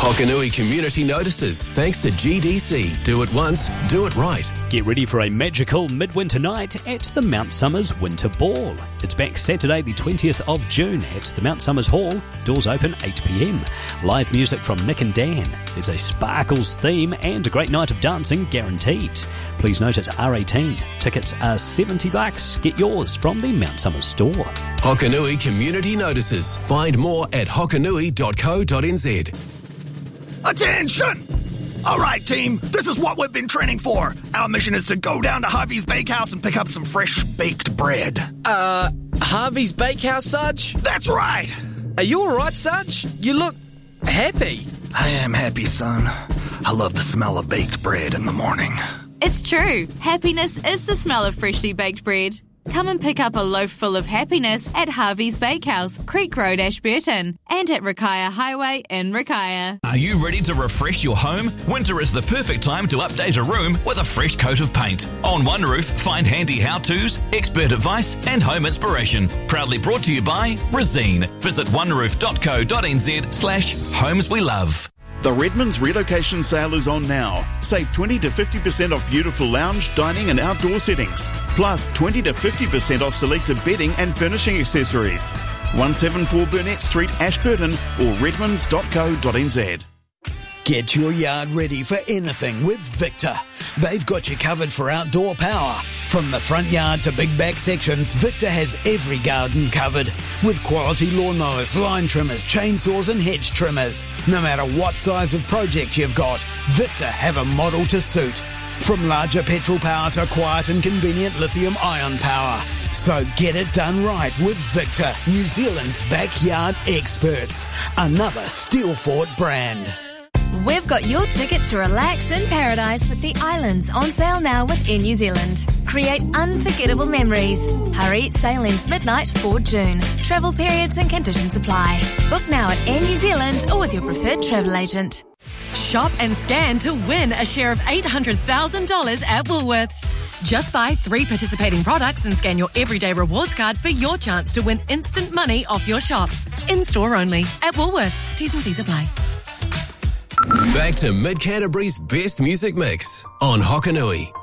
Hokanui community notices thanks to GDC. Do it once, do it right. Get ready for a magical midwinter night at the Mount Somers Winter Ball. It's back Saturday the 20th of June at the Mount Somers Hall. Doors open 8 p.m. Live music from Nick and Dan. There's a Sparkles theme and a great night of dancing guaranteed. Please note it's R18. Tickets are $70. Get yours from the Mount Somers store. Hokanui community notices. Find more at hokanui.co.nz. Attention! All right, team, this is what we've been training for. Our mission is to go down to Harvey's Bakehouse and pick up some fresh baked bread. Harvey's Bakehouse, Sarge? That's right. Are you all right, Sarge? You look happy. I am happy, son. I love the smell of baked bread in the morning. It's true. Happiness is the smell of freshly baked bread. Come and pick up a loaf full of happiness at Harvey's Bakehouse, Creek Road, Ashburton, and at Rakaia Highway in Rakaia. Are you ready to refresh your home? Winter is the perfect time to update a room with a fresh coat of paint. On One Roof, find handy how-tos, expert advice and home inspiration. Proudly brought to you by Resene. Visit oneroof.co.nz/homes we love. The Redmond's relocation sale is on now. Save 20 to 50% off beautiful lounge, dining and outdoor settings. Plus 20 to 50% off selected bedding and furnishing accessories. 174 Burnett Street, Ashburton or redmonds.co.nz. Get your yard ready for anything with Victor. They've got you covered for outdoor power. From the front yard to big back sections, Victor has every garden covered. With quality lawnmowers, line trimmers, chainsaws and hedge trimmers. No matter what size of project you've got, Victor have a model to suit. From larger petrol power to quiet and convenient lithium-ion power. So get it done right with Victor, New Zealand's backyard experts. Another Steelfort brand. We've got your ticket to relax in paradise with the islands on sale now with Air New Zealand. Create unforgettable memories. Hurry, sale ends midnight 4 June. Travel periods and conditions apply. Book now at Air New Zealand or with your preferred travel agent. Shop and scan to win a share of $800,000 at Woolworths. Just buy 3 participating products and scan your everyday rewards card for your chance to win instant money off your shop. In-store only. At Woolworths. T's and C's apply. Back to Mid Canterbury's best music mix on Hokanui.